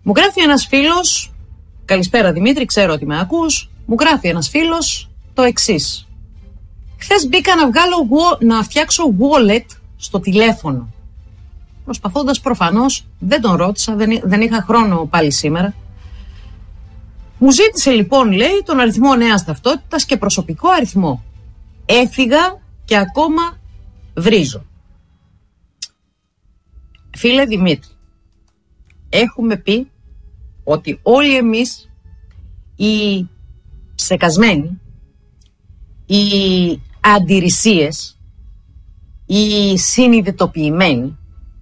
Μου γράφει ένας φίλος, καλησπέρα Δημήτρη, ξέρω ότι με ακούς. Μου γράφει ένας φίλος το εξής. Χθες μπήκα να φτιάξω wallet στο τηλέφωνο. Προσπαθώντας προφανώς, δεν τον ρώτησα, δεν είχα χρόνο πάλι σήμερα. Μου ζήτησε λοιπόν, λέει, τον αριθμό νέας ταυτότητας και προσωπικό αριθμό. Έφυγα και ακόμα βρίζω. Φίλε Δημήτρη, έχουμε πει ότι όλοι εμείς οι ψεκασμένοι, οι αντιρρησίες, οι συνειδητοποιημένοι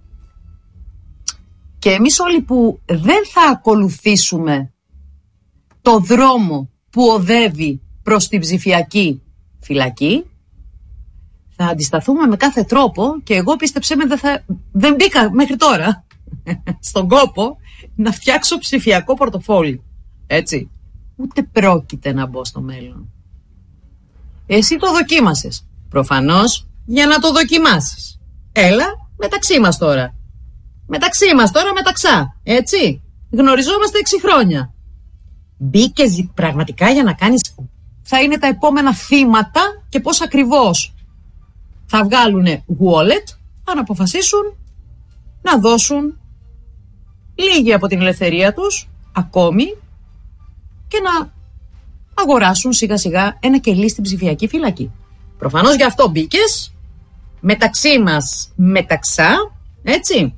και εμείς όλοι που δεν θα ακολουθήσουμε το δρόμο που οδεύει προς την ψηφιακή φυλακή, θα αντισταθούμε με κάθε τρόπο και εγώ πίστεψέ με δεν μπήκα μέχρι τώρα στον κόπο να φτιάξω ψηφιακό πορτοφόλι. Έτσι. Ούτε πρόκειται να μπω στο μέλλον. Εσύ το δοκίμασες. Προφανώς για να το δοκιμάσεις. Έλα, μεταξύ μας τώρα. Μεταξά. Έτσι. Γνωριζόμαστε 6 χρόνια. Μπήκες πραγματικά για να κάνεις... Θα είναι τα επόμενα θύματα και πώς ακριβώς θα βγάλουνε wallet αν αποφασίσουν να δώσουν λίγη από την ελευθερία τους ακόμη και να αγοράσουν σιγά σιγά ένα κελί στην ψηφιακή φυλακή. Προφανώς γι' αυτό μπήκες, μεταξύ μας μεταξά, έτσι.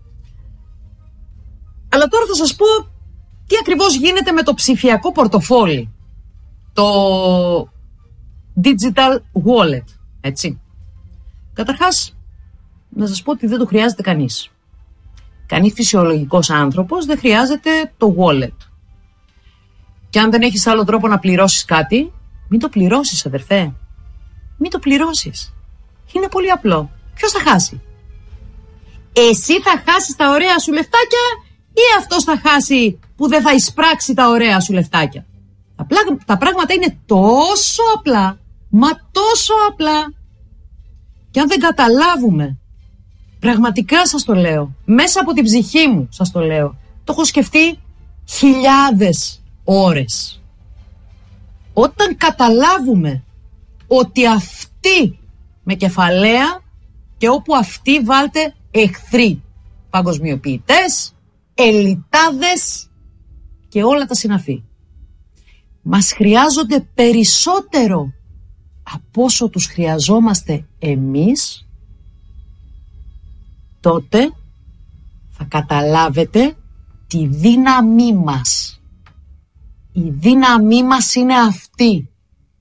Αλλά τώρα θα σας πω τι ακριβώς γίνεται με το ψηφιακό πορτοφόλι, το digital wallet, έτσι. Καταρχάς, να σας πω ότι δεν το χρειάζεται κανείς. Κανείς φυσιολογικός άνθρωπος δεν χρειάζεται το wallet. Και αν δεν έχεις άλλο τρόπο να πληρώσεις κάτι, μην το πληρώσεις, αδερφέ. Μην το πληρώσεις. Είναι πολύ απλό. Ποιος θα χάσει? Εσύ θα χάσεις τα ωραία σου λεφτάκια ή αυτός θα χάσει που δεν θα εισπράξει τα ωραία σου λεφτάκια? Τα πράγματα είναι τόσο απλά, μα τόσο απλά. Και αν δεν καταλάβουμε, πραγματικά σας το λέω, μέσα από την ψυχή μου σας το λέω, το έχω σκεφτεί χιλιάδες ώρες. Όταν καταλάβουμε ότι αυτοί με κεφαλαία και όπου αυτοί βάλτε εχθροί, παγκοσμιοποιητές, ελιτάδες και όλα τα συναφή, μας χρειάζονται περισσότερο από όσο τους χρειαζόμαστε εμείς, τότε θα καταλάβετε τη δύναμή μας. Η δύναμή μας είναι αυτή.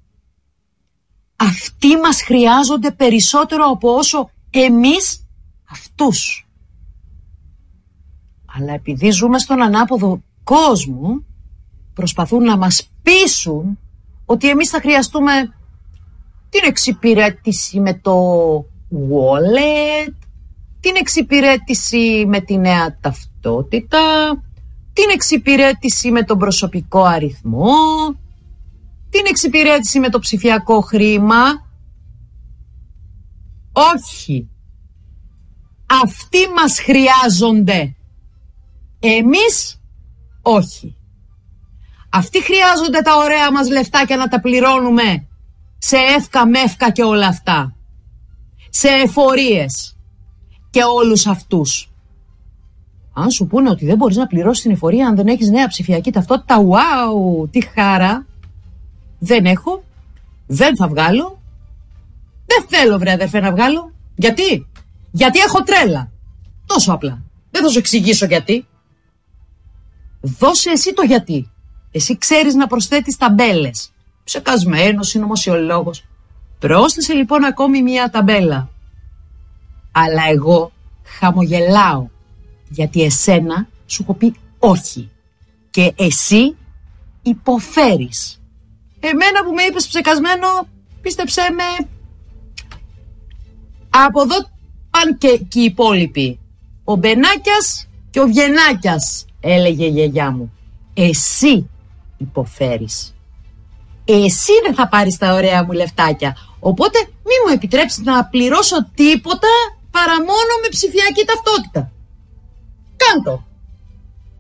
Αυτοί μας χρειάζονται περισσότερο από όσο εμείς αυτούς. Αλλά επειδή ζούμε στον ανάποδο κόσμο, προσπαθούν να μας πείσουν ότι εμείς θα χρειαστούμε την εξυπηρέτηση με το wallet, την εξυπηρέτηση με τη νέα ταυτότητα, την εξυπηρέτηση με τον προσωπικό αριθμό, την εξυπηρέτηση με το ψηφιακό χρήμα. Όχι. Αυτοί μας χρειάζονται. Εμείς όχι. Αυτοί χρειάζονται τα ωραία μας λεφτάκια να τα πληρώνουμε σε εύκα μεύκα και όλα αυτά. Σε εφορίες και όλους αυτούς. Αν σου πούνε ότι δεν μπορείς να πληρώσεις την εφορία αν δεν έχεις νέα ψηφιακή ταυτότητα, wow, τι χαρά. Δεν έχω, δεν θα βγάλω. Δεν θέλω βρε αδερφέ να βγάλω. Γιατί έχω τρέλα. Τόσο απλά. Δεν θα σου εξηγήσω γιατί. Δώσε εσύ το γιατί. Εσύ ξέρεις να προσθέτεις ταμπέλες. Ψεκασμένος, συνωμοσιολόγος. Πρόσθεσε λοιπόν ακόμη μία ταμπέλα. Αλλά εγώ χαμογελάω. Γιατί εσένα σου έχω πει όχι. Και εσύ υποφέρεις. Εμένα που με είπες ψεκασμένο, πίστεψέ με, από εδώ πάνε και οι υπόλοιποι. Ο Μπενάκιας και ο Βιενάκιας, έλεγε η γιαγιά μου. Εσύ υποφέρεις. Εσύ δεν θα πάρεις τα ωραία μου λεφτάκια. Οπότε μη μου επιτρέψεις να πληρώσω τίποτα παρά μόνο με ψηφιακή ταυτότητα. Κάντο.